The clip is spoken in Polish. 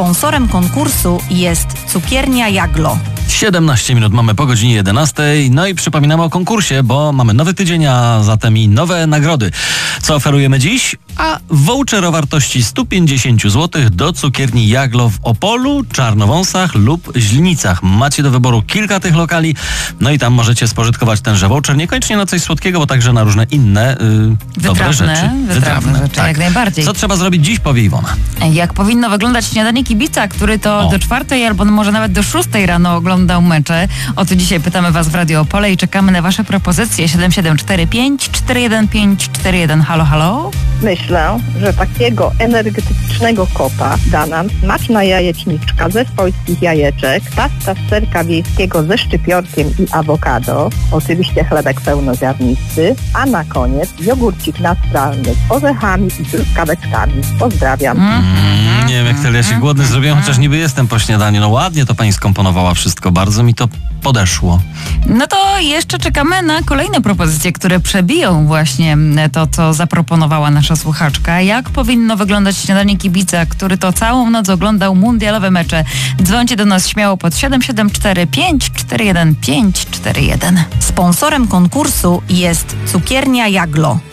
Sponsorem konkursu jest Cukiernia Jaglo. 17 minut mamy po godzinie 11. No i przypominamy o konkursie, bo mamy nowy tydzień, a zatem i nowe nagrody. Co oferujemy dziś? A voucher o wartości 150 zł do Cukierni Jaglo w Opolu, Czarnowąsach lub Źlnicach. Macie do wyboru kilka tych lokali, no i tam możecie spożytkować tenże voucher, niekoniecznie na coś słodkiego, bo także na różne inne dobre rzeczy. Wytrawne rzeczy, tak. Jak najbardziej. Co trzeba zrobić dziś, powie Iwona. Jak powinno wyglądać śniadanie kibica, który to do 4 albo może nawet do 6 rano oglądał mecze. O to dzisiaj pytamy Was w Radio Opole i czekamy na Wasze propozycje. 7745 415 41. Halo, halo? Myślę, że takiego energetycznego kopa da nam smaczna jajeczniczka ze swojskich jajeczek, pasta z serka wiejskiego ze szczypiorkiem i awokado, oczywiście chlebek pełnoziarnisty, a na koniec jogurcik naturalny z orzechami i truskaweczkami. Pozdrawiam. Nie wiem, jak tyle ja się głodny zrobiłem, chociaż niby jestem po śniadaniu. No ładnie to pani skomponowała wszystko, bardzo mi to podeszło. No to jeszcze czekamy na kolejne propozycje, które przebiją właśnie to, co zaproponowała nasza słuchaczka. Jak powinno wyglądać śniadanie kibica, który to całą noc oglądał mundialowe mecze? Dzwońcie do nas śmiało pod 7745 41541. Sponsorem konkursu jest Cukiernia Jaglo.